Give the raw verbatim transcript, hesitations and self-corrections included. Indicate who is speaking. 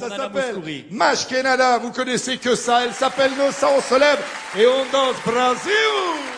Speaker 1: Ça
Speaker 2: Nana
Speaker 1: s'appelle
Speaker 2: Mouskouri.
Speaker 1: Mashkenada. Vous connaissez que ça. Elle s'appelle Nos ça, on se lève et on danse Brasil.